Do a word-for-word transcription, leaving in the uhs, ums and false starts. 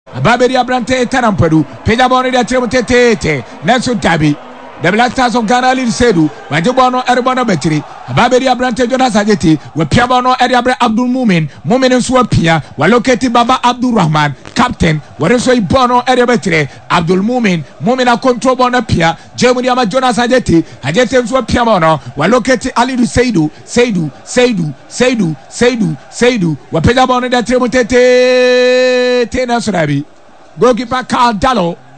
Baberi Abrante Tarampadu, Pejaboni da Tremutete, Nelson Tabi, the Black Stars of Ghana Lil Sedu, Wajobono Erbono Betri, Baberi Abrante Jonas Ajeti, with Piabono Eriabre Abdul Mumin, Mumin and Swapia, Waloketi Baba Abdul Rahman, Captain, Wareso Bono Eriabetre, Abdul Mumin, Mumin a control Bona Pia, Germany Ama Jonas Ajeti, Ajeti Swapiamono, Waloketi Ali Seidu, Seidu, Seidu, Seidu, Seidu, Seidu, Wapejaboni da Tremutete, Tena Surabi, goalkeeper Carl Dallo.